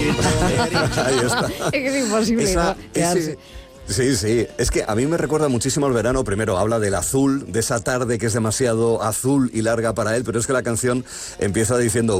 Ahí está. Es que es imposible, ¿no? Quedarse. Sí, es que a mí me recuerda muchísimo al verano. Primero habla del azul, de esa tarde que es demasiado azul y larga para él, pero es que la canción empieza diciendo